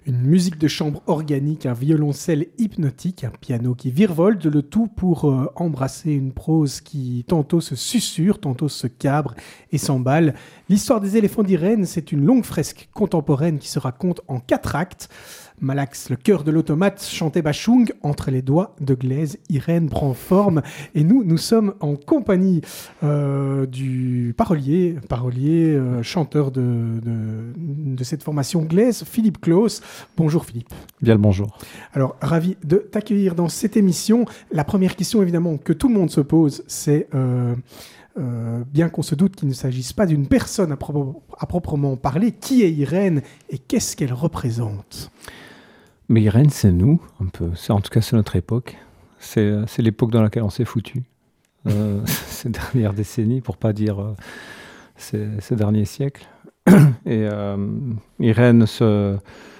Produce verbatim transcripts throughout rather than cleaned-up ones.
Une musique de chambre organique, un violoncelle hypnotique, un piano qui virevolte, le tout pour euh, embrasser une prose qui tantôt se susurre, tantôt se cabre et s'emballe. L'histoire des éléphants d'Irène, c'est une longue fresque contemporaine qui se raconte en quatre actes. Malax, le cœur de l'automate, chantait Bachung. Entre les doigts de Glaise, Irène prend forme. Et nous, nous sommes en compagnie euh, du parolier, parolier euh, chanteur de, de, de cette formation Glaise, Philippe Claus. Bonjour Philippe. Bien le bonjour. Alors, ravi de t'accueillir dans cette émission. La première question, évidemment, que tout le monde se pose, c'est... Euh, Euh, bien qu'on se doute qu'il ne s'agisse pas d'une personne à, pro- à proprement parler, qui est Irène et qu'est-ce qu'elle représente ? Mais Irène, c'est nous, un peu. C'est, en tout cas, c'est notre époque. C'est, c'est l'époque dans laquelle on s'est foutu. Euh, ces dernières décennies, pour ne pas dire euh, ces, ces derniers siècles. Et euh, Irène se,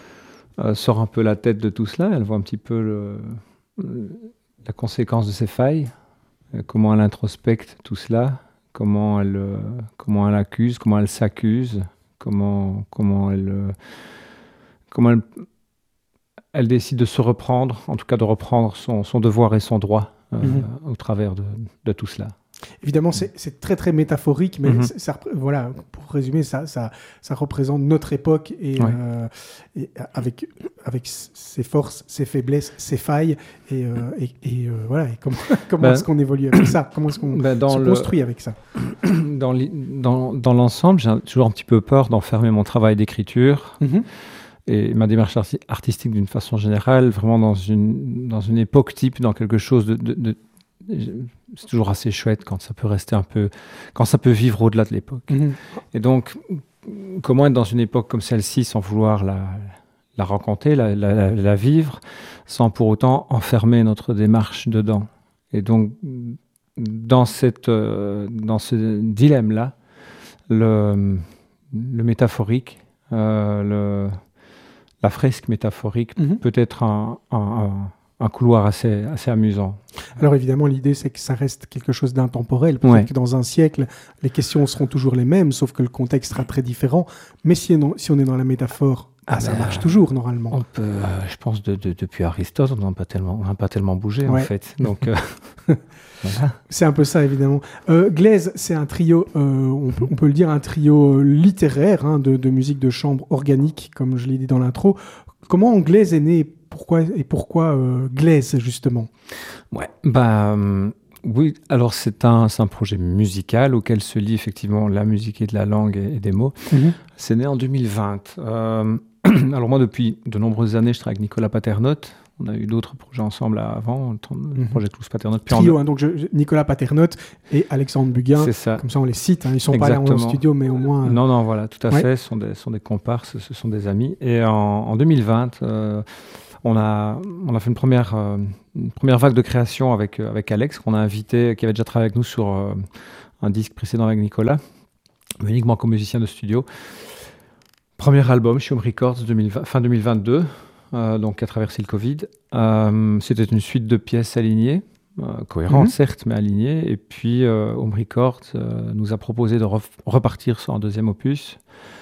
euh, sort un peu la tête de tout cela. Elle voit un petit peu le, le, la conséquence de ses failles. Comment elle introspecte tout cela, comment elle, euh, comment elle accuse, comment elle s'accuse, comment, comment, elle, euh, comment elle, elle décide de se reprendre, en tout cas de reprendre son, son devoir et son droit euh, mm-hmm. au travers de, de tout cela. Évidemment, c'est, c'est très très métaphorique, mais mm-hmm. ça, voilà, pour résumer, ça, ça, ça représente notre époque et, ouais. euh, et avec, avec ses forces, ses faiblesses, ses failles et, euh, et, et euh, voilà. Et comment comment ben, est-ce qu'on évolue avec ça ? Comment est-ce qu'on ben se le, construit avec ça ? dans, dans, dans l'ensemble, j'ai toujours un petit peu peur d'enfermer mon travail d'écriture. Mm-hmm. Et ma démarche arti- artistique d'une façon générale, vraiment dans une, dans une époque type, dans quelque chose de, de, de c'est toujours assez chouette quand ça peut rester un peu, quand ça peut vivre au-delà de l'époque. Mmh. Et donc, comment être dans une époque comme celle-ci sans vouloir la, la raconter, la, la, la vivre, sans pour autant enfermer notre démarche dedans. Et donc, dans, cette, euh, dans ce dilemme-là, le, le métaphorique, euh, le, la fresque métaphorique mmh. peut être un, un, un un couloir assez, assez amusant. Alors évidemment, l'idée, c'est que ça reste quelque chose d'intemporel. Peut-être ouais. que dans un siècle, les questions seront toujours les mêmes, sauf que le contexte sera très différent. Mais si on, si on est dans la métaphore, ah bah, ça ben, marche toujours, normalement. On peut, euh, je pense, de, de, depuis Aristote, on n'a pas tellement, on n'a pas tellement bougé, ouais. en fait. Donc, euh, voilà. C'est un peu ça, évidemment. Euh, Glaise, c'est un trio, euh, on, peut, on peut le dire, un trio littéraire hein, de, de musique de chambre organique, comme je l'ai dit dans l'intro. Comment Glaise est né ? Pourquoi et pourquoi euh, Glaise, justement ? Ouais, bah euh, oui. Alors c'est un c'est un projet musical auquel se lie effectivement la musique et de la langue et, et des mots. Mm-hmm. C'est né en deux mille vingt. Euh, alors moi depuis de nombreuses années, je travaille avec Nicolas Paternotte. On a eu d'autres projets ensemble avant, le mm-hmm. projet Clous Paternotte. Trio, en... hein, donc je, Nicolas Paternotte et Alexandre Buguin. C'est ça. Comme ça on les cite. Hein. Ils sont Exactement. Pas là en studio, mais au moins. Euh... Non non voilà, tout à ouais. fait. Ce sont des sont des comparses, ce sont des amis. Et en, en deux mille vingt. Euh, On a, on a fait une première, euh, une première vague de création avec, euh, avec Alex, qu'on a invité, qui avait déjà travaillé avec nous sur euh, un disque précédent avec Nicolas, mais uniquement comme musicien de studio. Premier album chez Home Records, deux mille vingt, fin deux mille vingt-deux, euh, donc qui a traversé le Covid. Euh, c'était une suite de pièces alignées, euh, cohérentes mm-hmm. certes, mais alignées. Et puis euh, Home Records euh, nous a proposé de re- repartir sur un deuxième opus.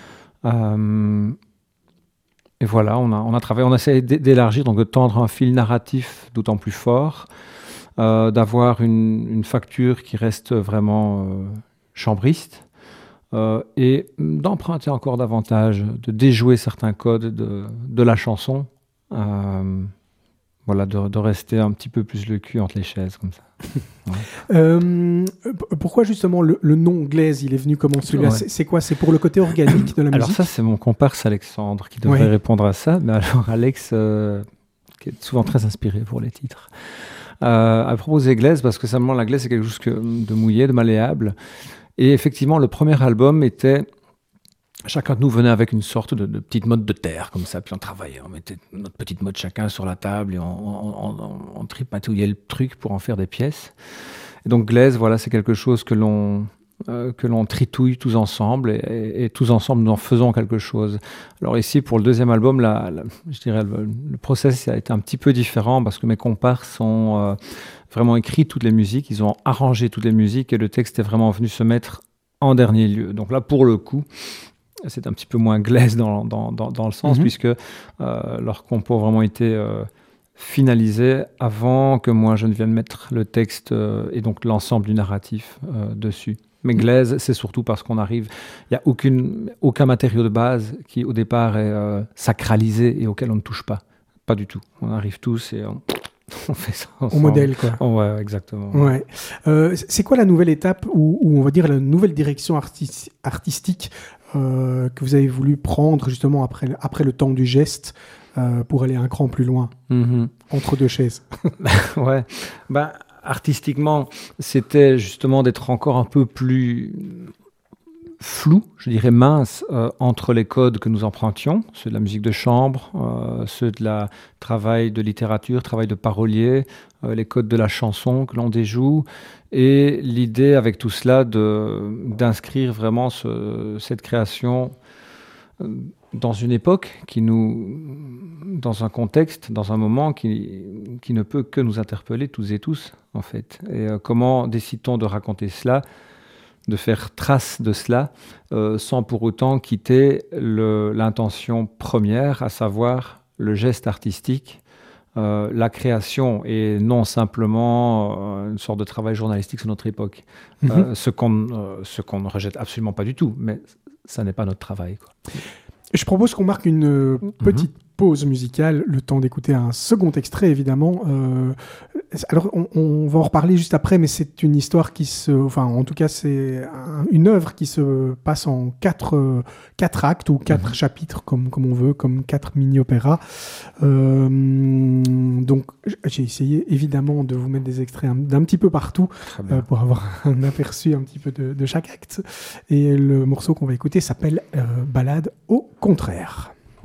Euh, Et voilà, on a, on a travaillé, on a essayé d'élargir, donc de tendre un fil narratif d'autant plus fort, euh, d'avoir une, une facture qui reste vraiment euh, chambriste, euh, et d'emprunter encore davantage, de déjouer certains codes de, de la chanson, euh, voilà, de, de rester un petit peu plus le cul entre les chaises, comme ça. Ouais. Euh, pourquoi justement le, le nom Glaise, il est venu comment celui-là ? Ouais. c'est, c'est quoi ? C'est pour le côté organique de la musique ? Alors ça, c'est mon comparse Alexandre qui devrait ouais. répondre à ça. Mais alors Alex, euh, qui est souvent très inspiré pour les titres, euh, a proposé Glaise parce que simplement la glaise, c'est quelque chose que, de mouillé, de malléable. Et effectivement, le premier album était... Chacun de nous venait avec une sorte de, de petite mode de terre, comme ça, puis on travaillait, on mettait notre petite mode chacun sur la table et on, on, on, on tripatouillait le truc pour en faire des pièces. Et donc Glaise, voilà, c'est quelque chose que l'on, euh, que l'on tritouille tous ensemble et, et, et tous ensemble nous en faisons quelque chose. Alors ici, pour le deuxième album, la, la, je dirais le, le process a été un petit peu différent parce que mes comparses ont euh, vraiment écrit toutes les musiques, ils ont arrangé toutes les musiques et le texte est vraiment venu se mettre en dernier lieu. Donc là, pour le coup, c'est un petit peu moins Glaise dans, dans, dans, dans le sens, mm-hmm. puisque euh, leurs compos ont vraiment été euh, finalisés avant que moi je ne vienne mettre le texte euh, et donc l'ensemble du narratif euh, dessus. Mais Glaise, c'est surtout parce qu'on arrive, il n'y a aucune, aucun matériau de base qui au départ est euh, sacralisé et auquel on ne touche pas. Pas du tout. On arrive tous et on, on fait ça ensemble. Au modèle, quoi. Oh, ouais, exactement. Ouais. Euh, c'est quoi la nouvelle étape ou, ou on va dire la nouvelle direction artis- artistique euh, que vous avez voulu prendre justement après, après le temps du geste euh, pour aller un cran plus loin, mm-hmm. entre deux chaises? Ouais. Ben, artistiquement, c'était justement d'être encore un peu plus flou, je dirais mince, euh, entre les codes que nous empruntions, ceux de la musique de chambre, euh, ceux de la travail de littérature, travail de parolier, euh, les codes de la chanson que l'on déjoue, et l'idée avec tout cela de, d'inscrire vraiment ce, cette création dans une époque qui nous, dans un contexte, dans un moment qui, qui ne peut que nous interpeller tous et tous, en fait. Et euh, comment décide-t-on de raconter cela, de faire trace de cela, euh, sans pour autant quitter le, l'intention première, à savoir le geste artistique, euh, la création, et non simplement euh, une sorte de travail journalistique sur notre époque. Mm-hmm. Euh, ce, qu'on, euh, ce qu'on ne rejette absolument pas du tout, mais ça n'est pas notre travail, quoi. Je propose qu'on marque une euh, petite mm-hmm. pause musicale, le temps d'écouter un second extrait, évidemment. Euh, alors, on, on va en reparler juste après, mais c'est une histoire qui se... Enfin, en tout cas, c'est un, une œuvre qui se passe en quatre, euh, quatre actes ou quatre mm-hmm. chapitres, comme, comme on veut, comme quatre mini-opéras. Euh, donc, j'ai essayé, évidemment, de vous mettre des extraits d'un petit peu partout euh, pour avoir un aperçu un petit peu de, de chaque acte. Et le morceau qu'on va écouter s'appelle euh, « Ballade au contraire ».